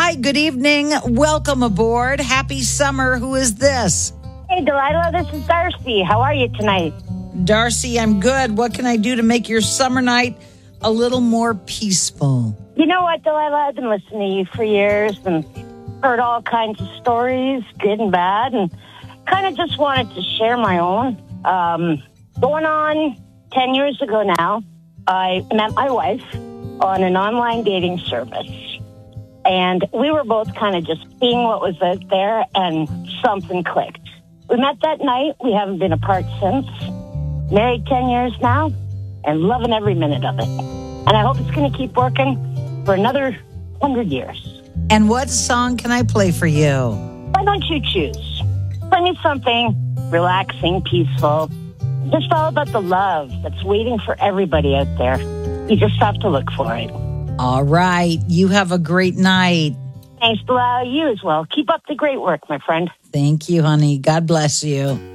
Hi, good evening. Welcome aboard. Happy summer. Who is this? Hey, Delilah, this is Darcy. How are you tonight? Darcy, I'm good. What can I do to make your summer night a little more peaceful? You know what, Delilah? I've been listening to you for years and heard all kinds of stories, good and bad, and kind of just wanted to share my own. Going on 10 years ago now, I met my wife on an online dating service. And we were both kind of just seeing what was out there, and something clicked. We met that night. We haven't been apart since. Married 10 years now, and loving every minute of it. And I hope it's going to keep working for another 100 years. And what song can I play for you? Why don't you choose? Play me something relaxing, peaceful. Just all about the love that's waiting for everybody out there. You just have to look for it. All right. You have a great night. Thanks, Delilah. You as well. Keep up the great work, my friend. Thank you, honey. God bless you.